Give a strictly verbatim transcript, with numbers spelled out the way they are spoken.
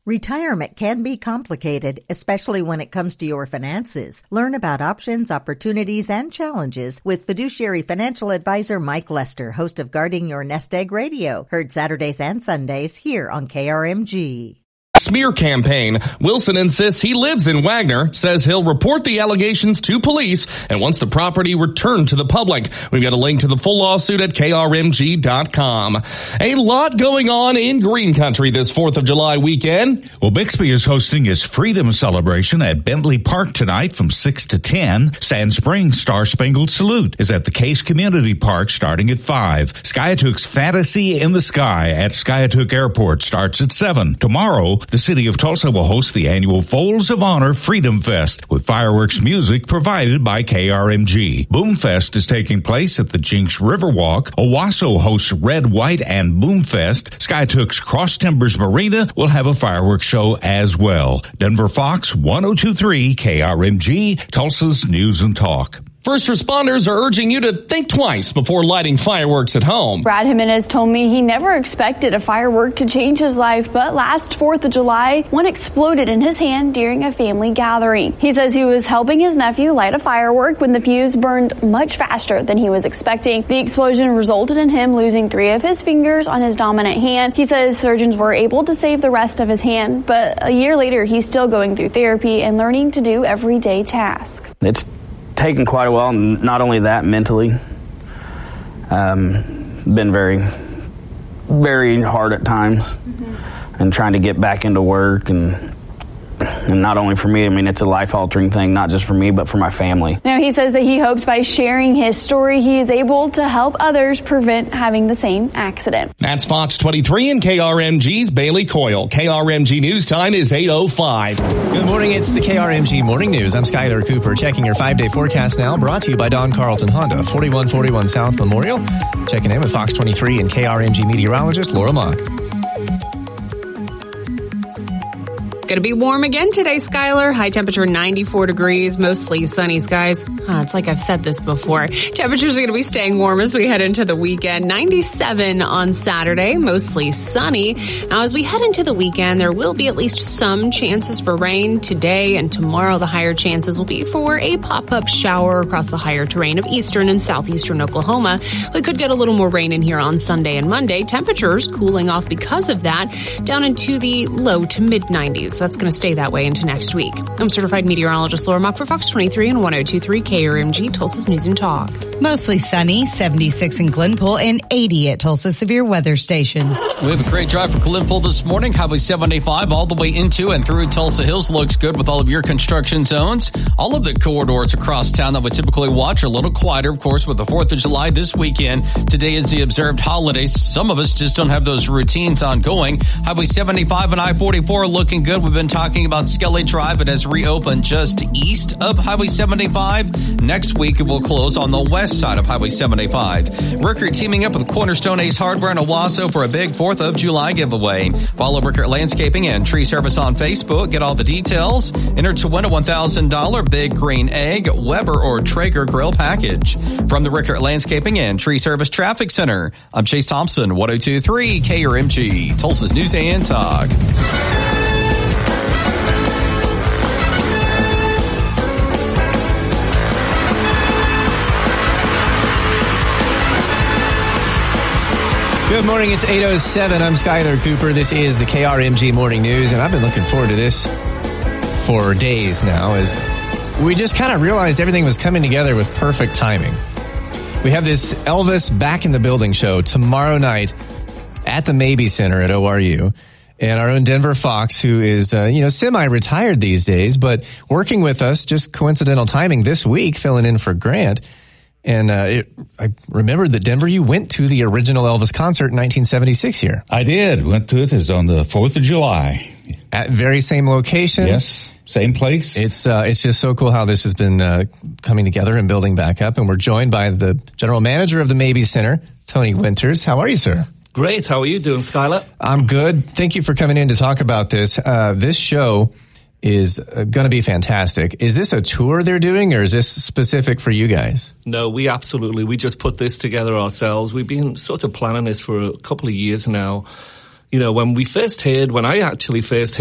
Retirement can be complicated, especially when it comes to your finances. Learn about options, opportunities, and challenges with fiduciary financial advisor Mike Lester, host of Guarding Your Nest Egg Radio, heard Saturdays and Sundays here on K R M G. Smear campaign. Wilson insists he lives in Wagner, says he'll report the allegations to police and wants the property returned to the public. We've got a link to the full lawsuit at K R M G dot com. A lot going on in Green Country this fourth of July weekend. Well, Bixby is hosting its Freedom Celebration at Bentley Park tonight from six to ten. Sand Springs Star Spangled Salute is at the Case Community Park starting at five. Skiatook's Fantasy in the Sky at Skiatook Airport starts at seven. Tomorrow, the city of Tulsa will host the annual Folds of Honor Freedom Fest with fireworks music provided by K R M G. Boomfest is taking place at the Jinx Riverwalk. Owasso hosts Red, White, and Boomfest. Skytook's Cross Timbers Marina will have a fireworks show as well. Denver Fox one oh two point three K R M G, Tulsa's News and Talk. First responders are urging you to think twice before lighting fireworks at home. Brad Jimenez told me he never expected a firework to change his life, but last fourth of July, one exploded in his hand during a family gathering. He says he was helping his nephew light a firework when the fuse burned much faster than he was expecting. The explosion resulted in him losing three of his fingers on his dominant hand. He says surgeons were able to save the rest of his hand, but a year later, he's still going through therapy and learning to do everyday tasks. It's taken quite a while, not only that, mentally. Um, been very, very hard at times, mm-hmm. and trying to get back into work, and and not only for me, I mean, it's a life-altering thing, not just for me, but for my family. Now, he says that he hopes by sharing his story, he is able to help others prevent having the same accident. That's Fox twenty-three and K R M G's Bailey Coyle. K R M G News Time is eight oh five. Good morning. It's the K R M G Morning News. I'm Skylar Cooper, checking your five-day forecast now, brought to you by Don Carlton Honda, forty-one forty-one South Memorial. Checking in with Fox twenty-three and K R M G meteorologist Laura Mock. Going to be warm again today, Skylar. High temperature ninety-four degrees, mostly sunny skies. Huh, it's like I've said this before. Temperatures are going to be staying warm as we head into the weekend. ninety-seven on Saturday, mostly sunny. Now, as we head into the weekend, there will be at least some chances for rain today and tomorrow. The higher chances will be for a pop-up shower across the higher terrain of eastern and southeastern Oklahoma. We could get a little more rain in here on Sunday and Monday. Temperatures cooling off because of that, down into the low to mid nineties. That's going to stay that way into next week. I'm certified meteorologist Laura Mock for Fox twenty-three and one oh two point three K R M G, Tulsa's News and Talk. Mostly sunny, seventy-six in Glenpool and eighty at Tulsa Severe Weather Station. We have a great drive for Glenpool this morning. Highway seventy-five all the way into and through Tulsa Hills looks good with all of your construction zones. All of the corridors across town that we typically watch are a little quieter, of course, with the fourth of July this weekend. Today is the observed holiday. Some of us just don't have those routines ongoing. Highway seventy-five and I forty-four are looking good. We've been talking about Skelly Drive. It has reopened just east of Highway seventy-five. Next week, it will close on the west side of Highway seventy-five. Rickert teaming up with Cornerstone Ace Hardware in Owasso for a big fourth of July giveaway. Follow Rickert Landscaping and Tree Service on Facebook. Get all the details. Enter to win a one thousand dollars Big Green Egg, Weber or Traeger grill package. From the Rickert Landscaping and Tree Service Traffic Center, I'm Chase Thompson, one oh two point three K R M G, Tulsa's News and Talk. Good morning. It's eight oh seven. I'm Skylar Cooper. This is the K R M G Morning News, and I've been looking forward to this for days now as we just kind of realized everything was coming together with perfect timing. We have this Elvis Back in the Building show tomorrow night at the Mabee Center at O R U. And our own Denver Fox, who is, uh, you know, semi-retired these days, but working with us, just coincidental timing this week, filling in for Grant. And uh, it, I remembered that, Denver, you went to the original Elvis concert in nineteen seventy-six here. I did. Went to it. It was on the fourth of July. At very same location? Yes, same place. It's uh, it's just so cool how this has been uh, coming together and building back up. And we're joined by the general manager of the Mabee Center, Tony Winters. How are you, sir? Great. How are you doing, Skylar? I'm good. Thank you for coming in to talk about this. Uh, this show is going to be fantastic. Is this a tour they're doing, or is this specific for you guys? No, we absolutely, we just put this together ourselves. We've been sort of planning this for a couple of years now. You know, when we first heard, when I actually first